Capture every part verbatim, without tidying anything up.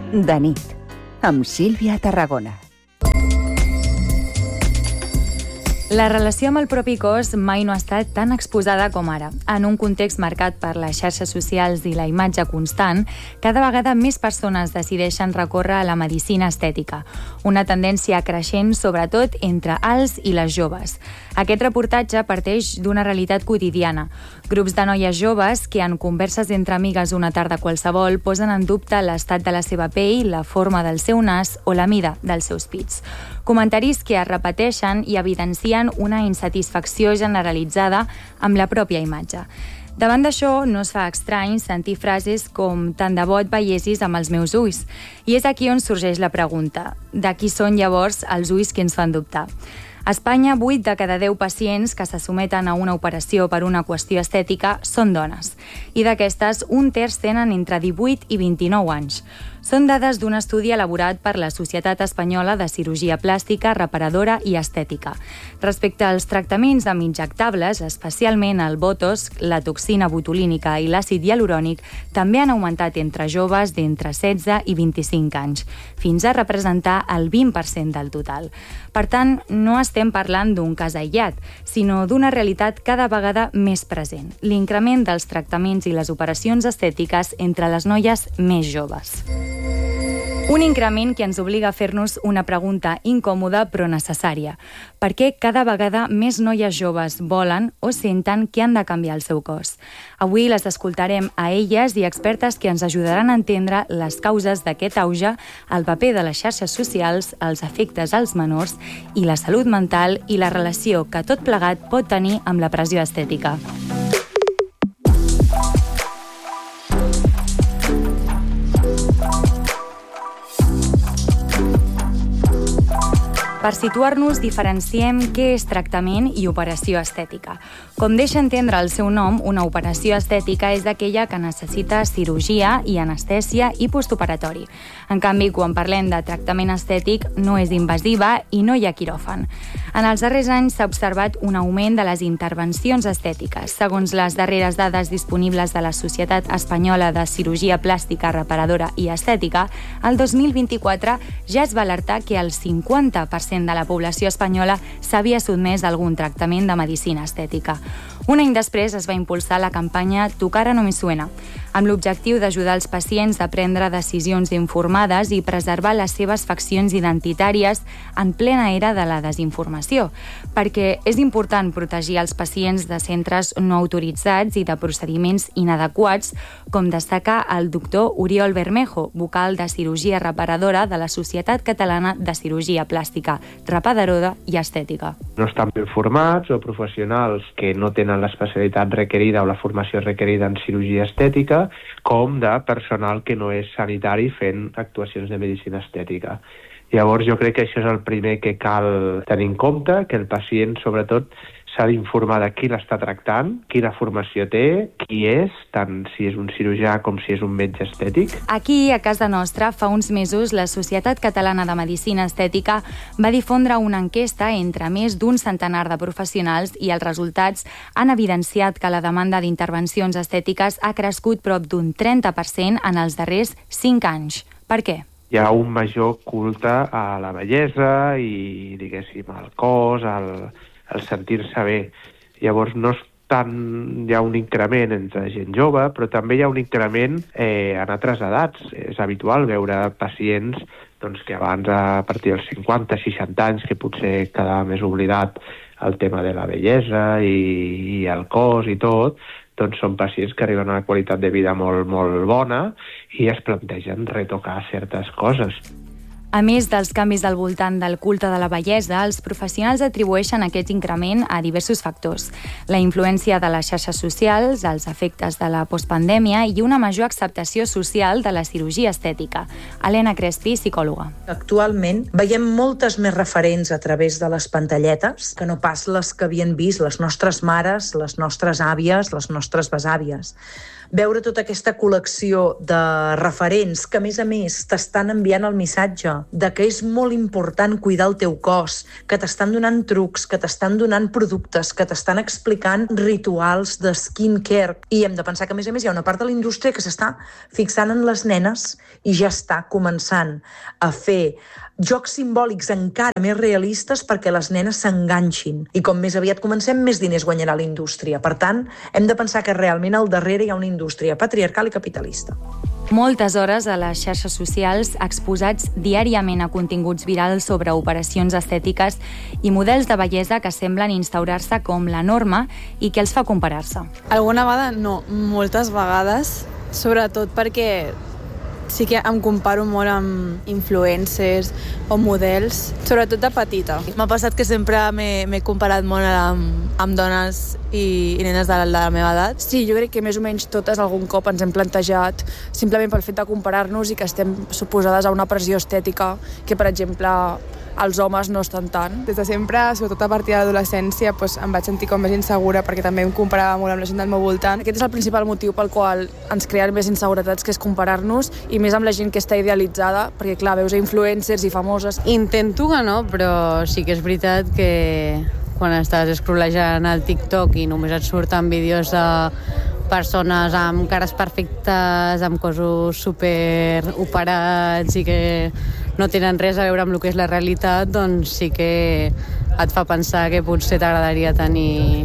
De nit, amb Sílvia Tarragona. La relació amb el propi cos mai no ha estat tan exposada com ara. En un context marcat per les xarxes socials i la imatge constant, cada vegada més persones decideixen recórrer a la medicina estètica, una tendència creixent sobretot entre els i les joves. Aquest reportatge parteix d'una realitat quotidiana. Grups de noies joves que en converses entre amigues una tarda qualsevol posen en dubte l'estat de la seva pell, la forma del seu nas o la mida dels seus pits. Comentaris que es repeteixen i evidencien una insatisfacció generalitzada amb la pròpia imatge. Davant d'això, no es fa estrany sentir frases com «tant de bo et veiessis amb els meus ulls». I és aquí on sorgeix la pregunta: de qui són llavors els ulls que ens fan dubtar? A Espanya, vuit de cada deu pacients que se someten a una operació per una qüestió estètica són dones. I d'aquestes, un terç tenen entre divuit i vint-i-nou anys. Són dades d'un estudi elaborat per la Societat Espanyola de Cirurgia Plàstica, Reparadora i Estètica. Respecte als tractaments amb injectables, especialment el botox, la toxina botulínica i l'àcid hialurònic, també han augmentat entre joves d'entre setze i vint-i-cinc anys, fins a representar el vint per cent del total. Per tant, no estem parlant d'un cas aïllat, sinó d'una realitat cada vegada més present: l'increment dels tractaments i les operacions estètiques entre les noies més joves. Un increment que ens obliga a fer-nos una pregunta incòmoda però necessària. Per què cada vegada més noies joves volen o senten que han de canviar el seu cos? Avui les escoltarem a elles i expertes que ens ajudaran a entendre les causes d'aquest auge, el paper de les xarxes socials, els efectes als menors i la salut mental i la relació que tot plegat pot tenir amb la pressió estètica. Per situar-nos, diferenciem què és tractament i operació estètica. Com deixa entendre el seu nom, una operació estètica és aquella que necessita cirurgia i anestèsia i postoperatori. En canvi, quan parlem de tractament estètic, no és invasiva i no hi ha quiròfan. En els darrers anys s'ha observat un augment de les intervencions estètiques. Segons les darreres dades disponibles de la Societat Espanyola de Cirurgia Plàstica, Reparadora i Estètica, el dos mil vint-i-quatre ja es va alertar que el cinquanta per cent de la població espanyola s'havia sotmès a algun tractament de medicina estètica. Un any després es va impulsar la campanya Tu cara no me suena, amb l'objectiu d'ajudar els pacients a prendre decisions informades i preservar les seves faccions identitàries en plena era de la desinformació, perquè és important protegir els pacients de centres no autoritzats i de procediments inadequats, com destaca el doctor Oriol Bermejo, vocal de cirurgia reparadora de la Societat Catalana de Cirurgia Plàstica, Reparadora i Estètica. No estan ben formats o professionals que no tenen l'especialitat requerida o la formació requerida en cirurgia estètica, com de personal que no és sanitari fent actuacions de medicina estètica. Llavors jo crec que això és el primer que cal tenir en compte, que el pacient sobretot s'ha d'informar de qui l'està tractant, quina formació té, qui és, tant si és un cirurgià com si és un metge estètic. Aquí, a casa nostra, fa uns mesos, la Societat Catalana de Medicina Estètica va difondre una enquesta entre més d'un centenar de professionals i els resultats han evidenciat que la demanda d'intervencions estètiques ha crescut prop d'un trenta per cent en els darrers cinc anys. Per què? Hi ha un major culte a la bellesa i, diguéssim, al cos, al, al sentir-se bé. Llavors no és tant, hi ha un increment entre gent jove, però també hi ha un increment eh, en altres edats. És habitual veure pacients doncs, que abans, a partir dels cinquanta, seixanta anys, que potser quedava més oblidat el tema de la bellesa i, i el cos i tot, doncs són pacients que arriben a una qualitat de vida molt, molt bona i es plantegen retocar certes coses. A més dels canvis al voltant del culte de la bellesa, els professionals atribueixen aquest increment a diversos factors. La influència de les xarxes socials, els efectes de la postpandèmia i una major acceptació social de la cirurgia estètica. Helena Crespi, psicòloga. Actualment veiem moltes més referents a través de les pantalletes que no pas les que havien vist les nostres mares, les nostres àvies, les nostres besàvies. Veure tota aquesta col·lecció de referents que, a més a més, t'estan enviant el missatge compte de que és molt important cuidar el teu cos, que t'estan donant trucs, que t'estan donant productes, que t'estan explicant rituals de skincare. I hem de pensar que, a més a més, hi ha una part de la indústria que s'està fixant en les nenes i ja està començant a fer jocs simbòlics encara més realistes perquè les nenes s'enganxin. I com més aviat comencem, més diners guanyarà la indústria. Per tant, hem de pensar que realment al darrere hi ha una indústria patriarcal i capitalista. Moltes hores a les xarxes socials exposats diàriament a continguts virals sobre operacions estètiques i models de bellesa que semblen instaurar-se com la norma i que els fa comparar-se. Alguna vegada no, moltes vegades, sobretot perquè sí que em comparo molt amb influencers o models, sobretot de petita. M'ha passat que sempre m'he comparat molt amb, amb dones i, i nenes de la, de la meva edat. Sí, jo crec que més o menys totes algun cop ens hem plantejat simplement pel fet de comparar-nos i que estem suposades a una pressió estètica que, per exemple, els homes no estan tant. Des de sempre, sobretot a partir de l'adolescència, doncs em vaig sentir com més insegura perquè també em comparava molt amb la gent del meu voltant. Aquest és el principal motiu pel qual ens creen més inseguretats, que és comparar-nos, i més amb la gent que està idealitzada, perquè clar, veus a influencers i famoses. Intento que no, però sí que és veritat que quan estàs scrollejant al TikTok i només et surten vídeos de persones amb cares perfectes, amb cossos super operats i que no tenen res a veure amb el que és la realitat, doncs sí que et fa pensar que potser t'agradaria tenir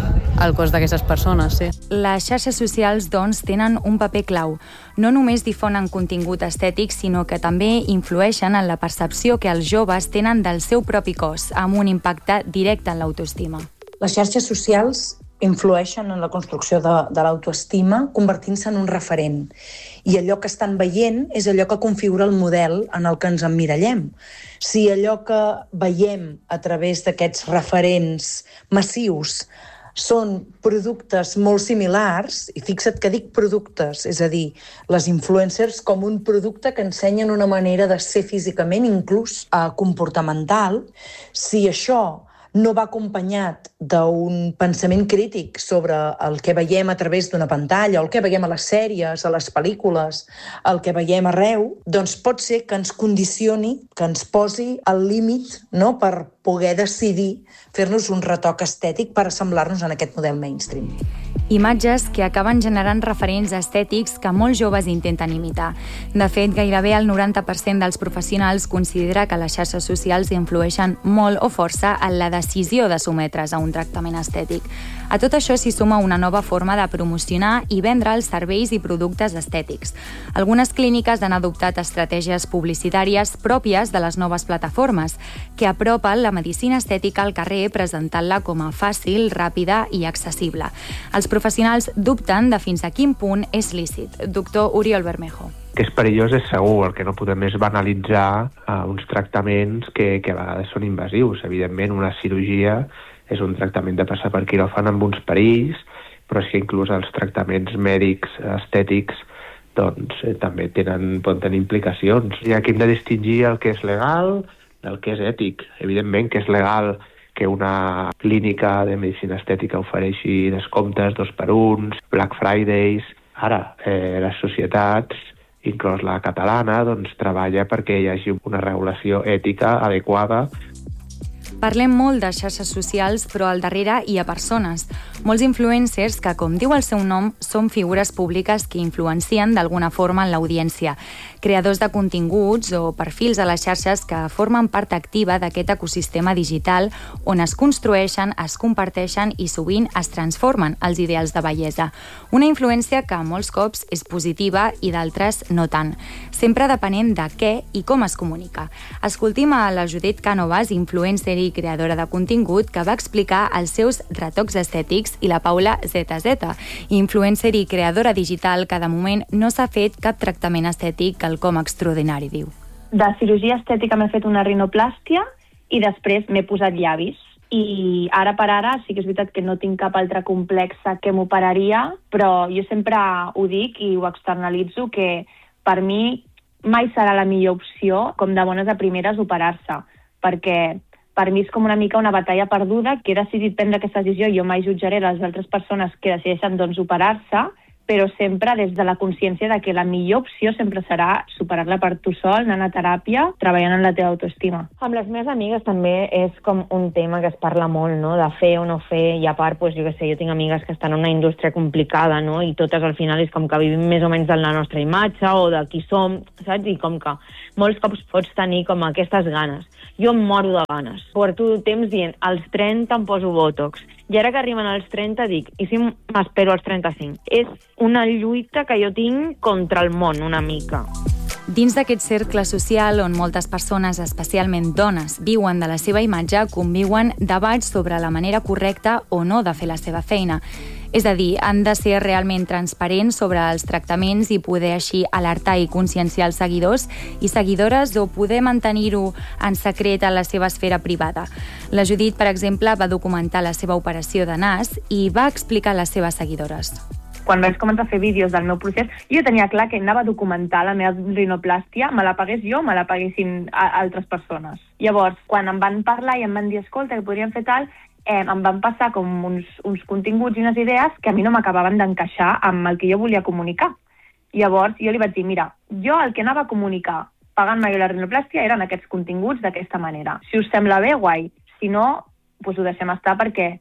el cos d'aquestes persones, sí. Les xarxes socials, doncs, tenen un paper clau. No només difonen contingut estètic, sinó que també influeixen en la percepció que els joves tenen del seu propi cos, amb un impacte directe en l'autoestima. Les xarxes socials influeixen en la construcció de, de l'autoestima, convertint-se en un referent. I allò que estan veient és allò que configura el model en el que ens emmirallem. Si allò que veiem a través d'aquests referents massius són productes molt similars, i fixa't que dic productes, és a dir, les influencers com un producte que ensenyen una manera de ser físicament, inclús eh, comportamental, si això no va acompanyat d'un pensament crític sobre el que veiem a través d'una pantalla, o el que veiem a les sèries, a les pel·lícules, el que veiem arreu, doncs pot ser que ens condicioni, que ens posi al límit, no?, per poder decidir fer-nos un retoc estètic per assemblar-nos en aquest model mainstream. Imatges que acaben generant referents estètics que molts joves intenten imitar. De fet, gairebé el noranta per cent dels professionals considera que les xarxes socials influeixen molt o força en la decisió de sotmetre's a un tractament estètic. A tot això s'hi suma una nova forma de promocionar i vendre els serveis i productes estètics. Algunes clíniques han adoptat estratègies publicitàries pròpies de les noves plataformes, que apropen la medicina estètica al carrer presentant-la com a fàcil, ràpida i accessible. Els professionals dubten de fins a quin punt és lícit. Doctor Oriol Bermejo. Que és perillós és segur, el que no podem és banalitzar uh, uns tractaments que, que a vegades són invasius. Evidentment, una cirurgia és un tractament de passar per quiròfan amb uns perills, però és que inclús els tractaments mèdics estètics doncs, eh, també tenen, poden tenir implicacions. I aquí hem de distingir el que és legal del que és ètic. Evidentment que és legal que una clínica de medicina estètica ofereixi descomptes dos per uns, Black Fridays. Ara, eh, les societats, inclòs la catalana, doncs treballa perquè hi hagi una regulació ètica adequada. Parlem molt de xarxes socials, però al darrere hi ha persones. Molts influencers que, com diu el seu nom, són figures públiques que influencien d'alguna forma en l'audiència. Creadors de continguts o perfils a les xarxes que formen part activa d'aquest ecosistema digital on es construeixen, es comparteixen i sovint es transformen els ideals de bellesa. Una influència que molts cops és positiva i d'altres no tant, sempre depenent de què i com es comunica. Escoltim a la Judit Cánovas, influencer i creadora de contingut, que va explicar els seus retocs estètics, i la Paula zeta zeta, influencer i creadora digital que de moment no s'ha fet cap tractament estètic quelcom extraordinari, diu. De cirurgia estètica m'he fet una rinoplàstia i després m'he posat llavis. I ara per ara sí que és veritat que no tinc cap altre complex que m'operaria, però jo sempre ho dic i ho externalitzo, que per mi mai serà la millor opció, com de bones a primeres, operar-se, perquè per mi és com una mica una batalla perduda, que he decidit prendre aquesta decisió i jo mai jutjaré les altres persones que decideixen doncs, operar-se, però sempre des de la consciència de que la millor opció sempre serà superar-la per tu sol, anar a teràpia, treballant en la teva autoestima. Amb les meves amigues també és com un tema que es parla molt, no?, de fer o no fer, i a part, pues, jo què sé, jo tinc amigues que estan en una indústria complicada, no?, i totes al final és com que vivim més o menys de la nostra imatge o de qui som, saps? I com que molts cops pots tenir com aquestes ganes. Jo em moro de ganes. Porto temps dient, als trenta em poso Botox, i ara que arriben als trenta dic, i si m'espero als trenta-cinc? És una lluita que jo tinc contra el món, una mica. Dins d'aquest cercle social on moltes persones, especialment dones, viuen de la seva imatge, conviuen debats sobre la manera correcta o no de fer la seva feina. És a dir, han de ser realment transparents sobre els tractaments i poder així alertar i conscienciar els seguidors i seguidores o poder mantenir-ho en secret a la seva esfera privada. La Judit, per exemple, va documentar la seva operació de nas i va explicar a les seves seguidores. Quan vaig començar a fer vídeos del meu procés, jo tenia clar que anava a documentar la meva rinoplàstia, me la pagués jo, me la paguessin altres persones. Llavors, quan em van parlar i em van dir, escolta, que podríem fer tal, eh, em van passar com uns, uns continguts i unes idees que a mi no m'acabaven d'encaixar amb el que jo volia comunicar. Llavors, jo li vaig dir, mira, jo el que anava a comunicar pagant-me jo la rinoplàstia eren aquests continguts d'aquesta manera. Si us sembla bé, guai. Si no, doncs ho deixem estar perquè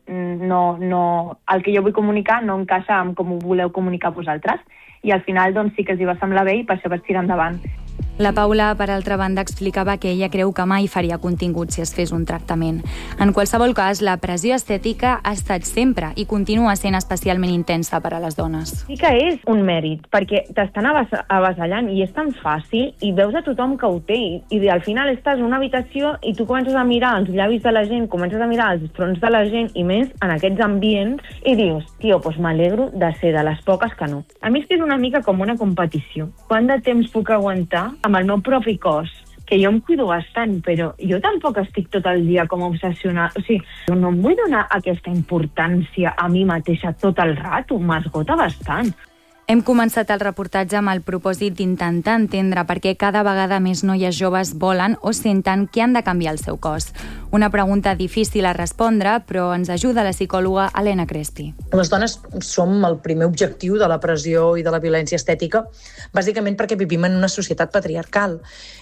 no, no, el que jo vull comunicar no encaixa amb com ho voleu comunicar vosaltres. I al final doncs, sí que els hi va semblar bé i per això vaig tirar endavant. La Paula, per altra banda, explicava que ella creu que mai faria contingut si es fes un tractament. En qualsevol cas, la pressió estètica ha estat sempre i continua sent especialment intensa per a les dones. Sí que és un mèrit, perquè t'estan avasallant i és tan fàcil i veus a tothom que ho té i, i al final estàs en una habitació i tu comences a mirar els llavis de la gent, comences a mirar els fronts de la gent i més en aquests ambients i dius, tio, doncs m'alegro de ser de les poques que no. A mi és que és una mica com una competició. Quant de temps puc aguantar amb el meu propi cos, que jo em cuido bastant, però jo tampoc estic tot el dia com obsessionada. O sigui, no em vull donar aquesta importància a mi mateixa tot el rato, m'esgota bastant. Hem començat el reportatge amb el propòsit d'intentar entendre per què cada vegada més noies joves volen o senten que han de canviar el seu cos. Una pregunta difícil a respondre, però ens ajuda la psicòloga Helena Crespi. Les dones som el primer objectiu de la pressió i de la violència estètica, bàsicament perquè vivim en una societat patriarcal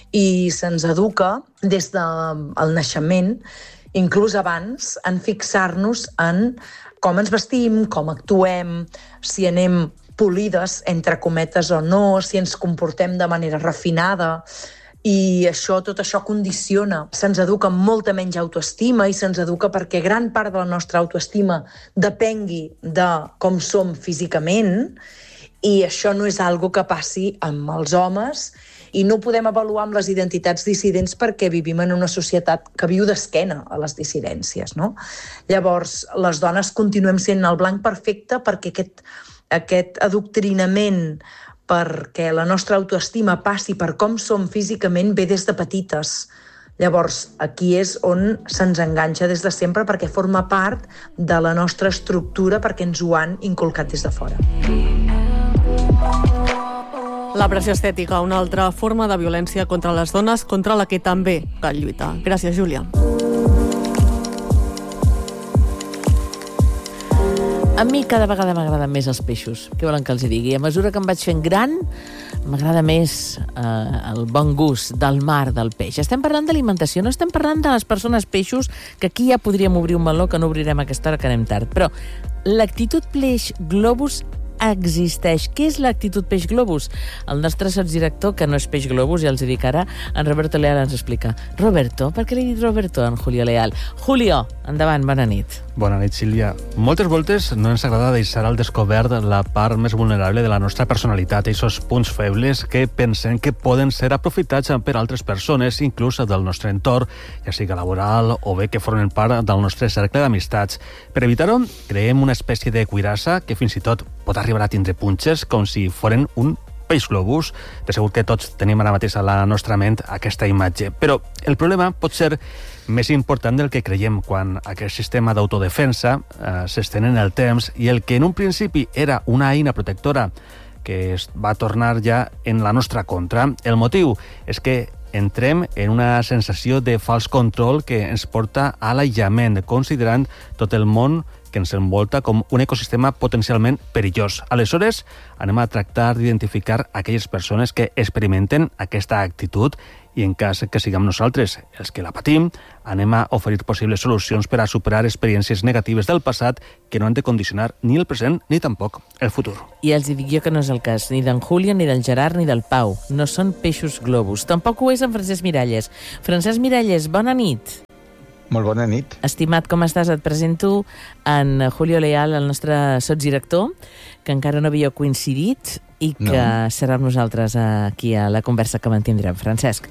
i se'ns educa des del naixement, inclús abans, en fixar-nos en com ens vestim, com actuem, si anem polides, entre cometes o no, si ens comportem de manera refinada, i això, tot això condiciona. Se'ns educa amb molta menys autoestima i se'ns educa perquè gran part de la nostra autoestima depengui de com som físicament, i això no és algo que passi amb els homes i no podem avaluar amb les identitats dissidents perquè vivim en una societat que viu d'esquena a les dissidències, no? Llavors, les dones continuem sent el blanc perfecte perquè aquest aquest adoctrinament perquè la nostra autoestima passi per com som físicament ve des de petites. Llavors, aquí és on se'ns enganxa des de sempre perquè forma part de la nostra estructura perquè ens ho han inculcat des de fora. La pressió estètica, una altra forma de violència contra les dones, contra la que també cal lluitar. Gràcies, Júlia. A mi cada vegada m'agraden més els peixos. Què volen que els digui? A mesura que em vaig fent gran, m'agrada més eh, el bon gust del mar, del peix. Estem parlant d'alimentació, no estem parlant de les persones peixos, que aquí ja podríem obrir un meló que no obrirem a aquesta hora, que anem tard. Però l'actitud peix globus existeix. Què és l'actitud peix globus? El nostre sotsdirector, que no és peix globus, ja els dic ara, en Roberto Leal ens explica. Roberto? Per què li he dit Roberto en Julio Leal? Julio, endavant, bona nit. Bona nit, Sílvia. Moltes voltes no ens agrada deixar al descobert la part més vulnerable de la nostra personalitat, aquests punts febles que pensem que poden ser aprofitats per altres persones, inclús del nostre entorn, ja sigui laboral o bé que formen part del nostre cercle d'amistats. Per evitar-ho, creem una espècie de cuirassa que fins i tot pot arribar a tindre punxes com si foren un peix globus. De segur que tots tenim ara mateix a la nostra ment aquesta imatge. Però el problema pot ser més important del que creiem quan aquest sistema d'autodefensa eh, s'estén en el temps i el que en un principi era una eina protectora que es va tornar ja en la nostra contra. El motiu és que entrem en una sensació de fals control que ens porta a l'aïllament, considerant tot el món que ens envolta com un ecosistema potencialment perillós. Aleshores, anem a tractar d'identificar aquelles persones que experimenten aquesta actitud i en cas que siguem nosaltres els que la patim, anem a oferir possibles solucions per a superar experiències negatives del passat que no han de condicionar ni el present ni tampoc el futur. I els dic jo que no és el cas ni d'en Julio, ni del Gerard, ni del Pau. No són peixos globus. Tampoc ho és en Francesc Miralles. Francesc Miralles, bona nit. Molt bona nit. Estimat, com estàs? Et presento en Julio Leal, el nostre sotsdirector, que encara no havíeu coincidit i que no. serà amb nosaltres aquí a la conversa que mantindrem. Francesc.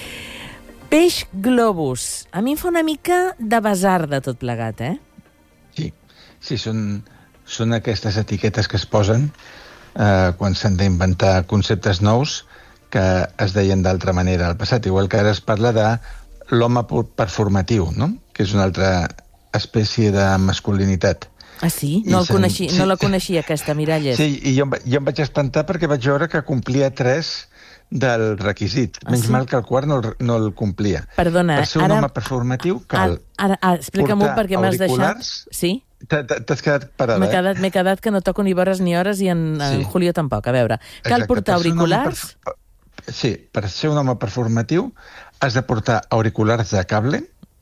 Peix globus. A mi em fa una mica de basar de tot plegat, eh? Sí, sí són, són aquestes etiquetes que es posen eh, quan s'han d'inventar conceptes nous que es deien d'altra manera al passat, igual que ara es parla de l'home performatiu, no? Que és una altra espècie de masculinitat. Ah, sí? No, el coneixi, sí. no la coneixia, aquesta, Miralles. Sí, i jo, jo em vaig espantar perquè vaig veure que complia tres del requisit. Ah, Menys sí? mal que el quart no el, no el complia. Perdona, per ser un ara... home performatiu cal ara, ara, explica'm-ho perquè m'has deixat... Sí? T'has quedat parada, M'he quedat, m'he quedat que no toco ni vores ni hores i en, sí. en Julio tampoc. A veure, cal Exacte. portar auriculars... Per... Sí, per ser un home performatiu has de portar auriculars de cable,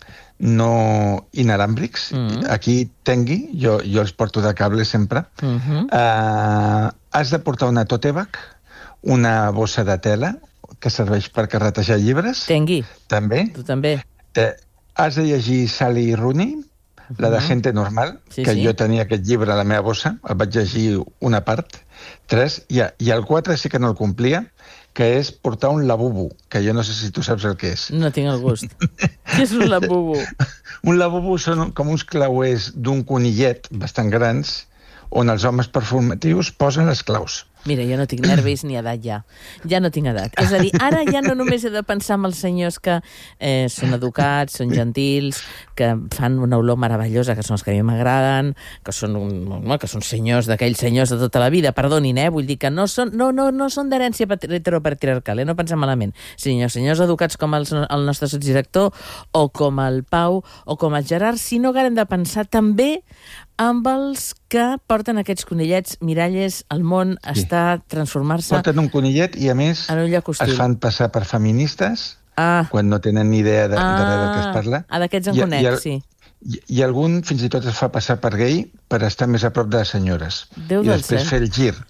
no inalàmbrics. Mm-hmm. Aquí tengui, jo, jo els porto de cable sempre. Mm-hmm. Uh, has de portar una tote bag, una bossa de tela, que serveix per carretejar llibres. Tengui. També. Tu també. Eh, has de llegir Sally Rooney, mm-hmm. la de Gente Normal, sí, que sí. jo tenia aquest llibre a la meva bossa, el vaig llegir una part, tres, i, i el quatre sí que no el complia, que és portar un labubu, que jo no sé si tu saps el que és. No tinc el gust. Què és un labubu? Un labubu són com uns clauers d'un conillet bastant grans on els homes performatius posen les claus. Mira, jo no tinc nervis ni edat ja. Ja no tinc edat. És a dir, ara ja no només he de pensar en els senyors que eh, són educats, són gentils, que fan una olor meravellosa, que són els que a mi m'agraden, que són un, que són senyors d'aquells senyors de tota la vida, perdonin, eh? Vull dir que no són, no, no, no són d'herència heteropatriarcal, eh? No pensem malament. Senyors, senyors educats com el, el nostre sotsdirector, o com el Pau, o com el Gerard, sinó que hem de pensar també amb els que porten aquests conillets. Miralles, el món sí. està transformar-se... Porten un conillet i, a més, es fan passar per feministes ah. quan no tenen ni idea de, ah. de res del que es parla. Ah, d'aquests en conec, sí. I, I algun fins i tot es fa passar per gay per estar més a prop de les senyores. Déu I després fer el gir.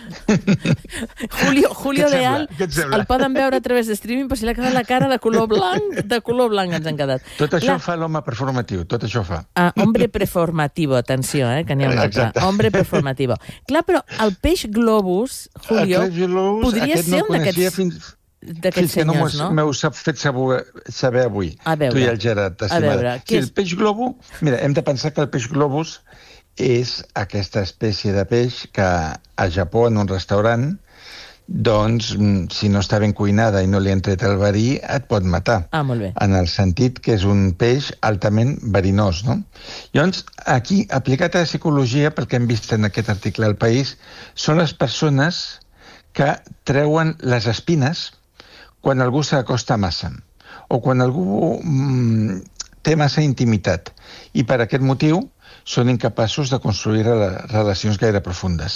Julio, Julio Leal, el poden veure a través de streaming, però si l'ha quedat la cara de color blanc, de color blanc ens han quedat. Tot això la... fa l'home performatiu, tot això fa. Ah, hombre performativo, atenció, eh, que n'hi ha un altre. Hombre performativo. Clar, però el peix globus, Julio, globus, podria ser no un d'aquests... Fins... d'aquests senyors, no? M'heu fet saber, saber avui, tu i el Gerard, estimada. Si el peix globus... Mira, hem de pensar que el peix globus és aquesta espècie de peix que a Japó, en un restaurant, doncs, si no està ben cuinada i no li han tret el verí, et pot matar. Ah, molt bé. En el sentit que és un peix altament verinós, no? Llavors, aquí, aplicat a la psicologia, pel que hem vist en aquest article al País, són les persones que treuen les espines quan algú s'acosta massa, o quan algú mm, té massa intimitat, i per aquest motiu són incapaços de construir relacions gaire profundes.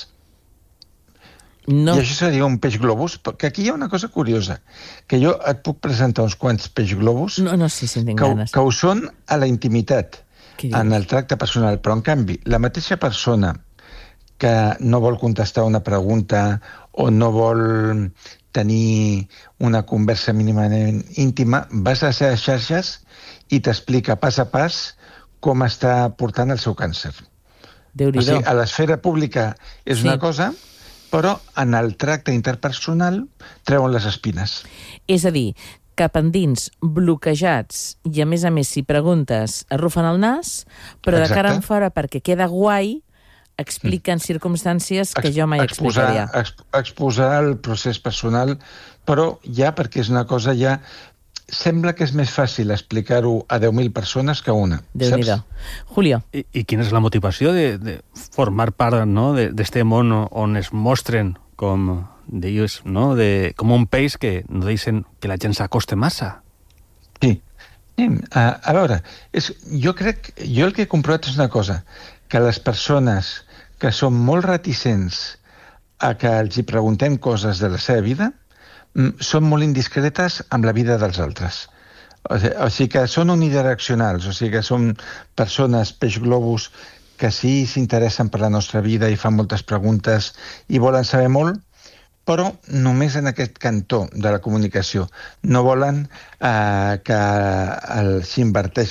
No. I això seria un peix globus, que aquí hi ha una cosa curiosa, que jo et puc presentar uns quants peix globus no, no sé si en tinc que, ganes. que ho són a la intimitat, en el tracte personal, però en canvi, la mateixa persona que no vol contestar una pregunta o no vol tenir una conversa mínimament íntima, vas a les seves xarxes i t'explica pas a pas com està portant el seu càncer. Déu-n'hi-do. O sigui, a l'esfera pública és sí. una cosa, però en el tracte interpersonal treuen les espines. És a dir, cap endins, bloquejats, i a més a més, si preguntes, arrufen el nas, però Exacte. de cara en fora, perquè queda guai, expliquen circumstàncies que jo mai exposar, explicaria. Exp exposar el procés personal, però ja perquè és una cosa ja... Sembla que és més fàcil explicar-ho a deu mil persones que a una. Déu-n'hi-do. Julio. I, I quina és la motivació de, de formar part, no, d'este món on es mostren com, deies, no, de, com un peix que no deixen que la gent s'acoste massa? Sí. A, a veure, és, jo crec, jo el que he comprovat és una cosa, que les persones que són molt reticents a que els hi preguntem coses de la seva vida són molt indiscretes amb la vida dels altres. O sigui, o sigui que són unidireccionals, o sigui que són persones peix globus que sí s'interessen per la nostra vida i fan moltes preguntes i volen saber molt, però només en aquest cantó de la comunicació. No volen eh, que s'inverteixi